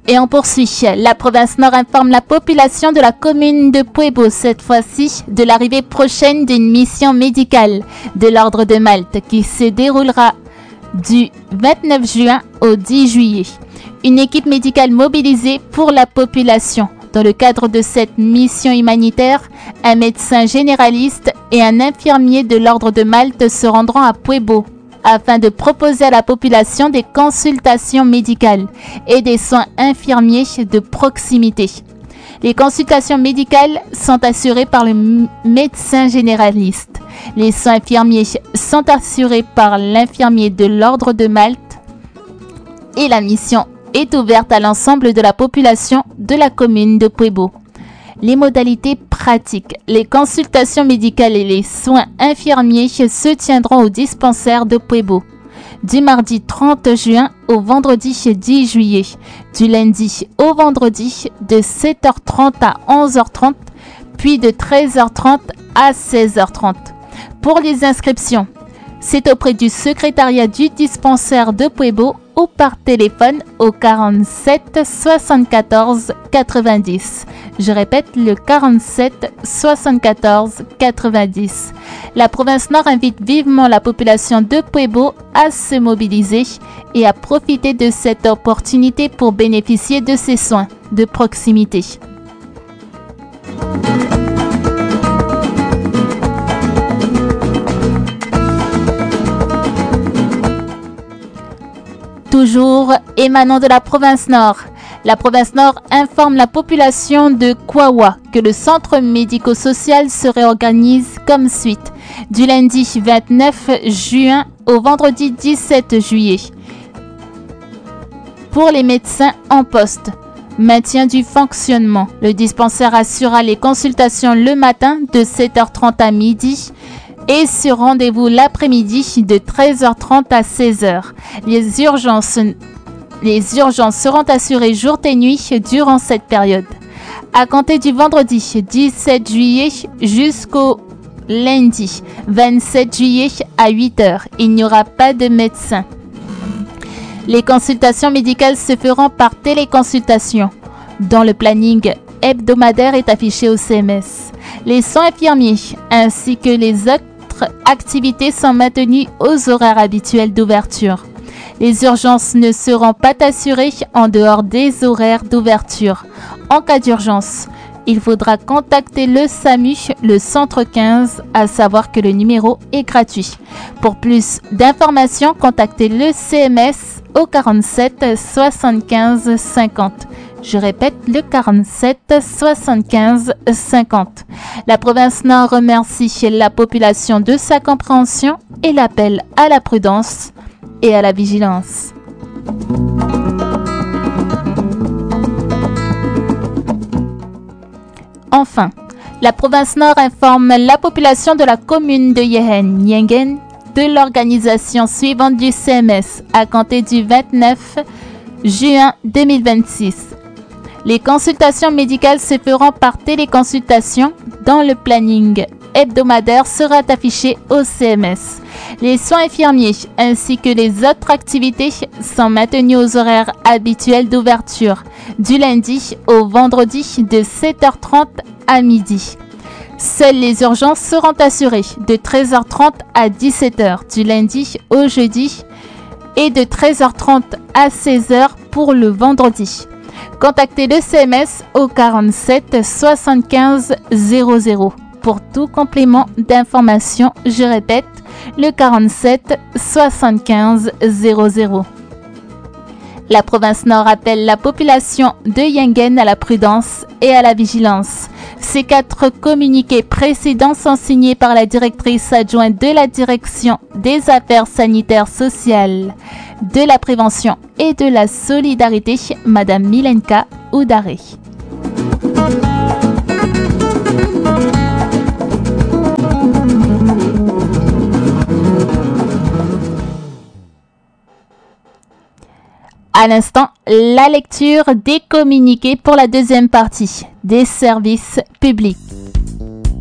Et on poursuit. La province Nord informe la population de la commune de Puebo, cette fois-ci, de l'arrivée prochaine d'une mission médicale de l'Ordre de Malte qui se déroulera du 29 juin au 10 juillet. Une équipe médicale mobilisée pour la population. Dans le cadre de cette mission humanitaire, un médecin généraliste et un infirmier de l'Ordre de Malte se rendront à Puebo afin de proposer à la population des consultations médicales et des soins infirmiers de proximité. Les consultations médicales sont assurées par le médecin généraliste. Les soins infirmiers sont assurés par l'infirmier de l'Ordre de Malte et la mission est ouverte à l'ensemble de la population de la commune de Puebo. Les modalités pratiques. Les consultations médicales et les soins infirmiers se tiendront au dispensaire de Puebo du mardi 30 juin au vendredi 10 juillet, du lundi au vendredi de 7h30 à 11h30, puis de 13h30 à 16h30. Pour les inscriptions, c'est auprès du secrétariat du dispensaire de Puebo ou par téléphone au 47 74 90. Je répète, le 47 74 90. La province Nord invite vivement la population de Puebo à se mobiliser et à profiter de cette opportunité pour bénéficier de ces soins de proximité. Toujours émanant de la province Nord. La province Nord informe la population de Kwawa que le centre médico-social se réorganise comme suite du lundi 29 juin au vendredi 17 juillet. Pour les médecins en poste, maintien du fonctionnement. Le dispensaire assurera les consultations le matin de 7h30 à midi et sur rendez-vous l'après-midi de 13h30 à 16h. Les urgences seront assurées jour et nuit durant cette période. À compter du vendredi 17 juillet jusqu'au lundi 27 juillet à 8h, il n'y aura pas de médecin. Les consultations médicales se feront par téléconsultation, dont le planning hebdomadaire est affiché au CMS. Les soins infirmiers ainsi que les autres activités sont maintenues aux horaires habituels d'ouverture. Les urgences ne seront pas assurées en dehors des horaires d'ouverture. En cas d'urgence, il faudra contacter le SAMU, le centre 15, à savoir que le numéro est gratuit. Pour plus d'informations, contactez le CMS au 47 75 50. Je répète, le 47 75 50. La province Nord remercie la population de sa compréhension et l'appelle à la prudence et à la vigilance. Enfin, la province Nord informe la population de la commune de Yengen de l'organisation suivante du CMS à compter du 29 juin 2026. Les consultations médicales se feront par téléconsultation dont le planning hebdomadaire sera affiché au CMS. Les soins infirmiers ainsi que les autres activités sont maintenus aux horaires habituels d'ouverture du lundi au vendredi de 7h30 à midi. Seules les urgences seront assurées de 13h30 à 17h du lundi au jeudi et de 13h30 à 16h pour le vendredi. Contactez le CMS au 47 75 00. Pour tout complément d'information, je répète, le 47 75 00. La province Nord appelle la population de Yengen à la prudence et à la vigilance. Ces 4 communiqués précédents sont signés par la directrice adjointe de la Direction des Affaires sanitaires sociales, de la prévention et de la solidarité, Madame Milenka Oudaré. À l'instant, la lecture des communiqués pour la deuxième partie des services publics.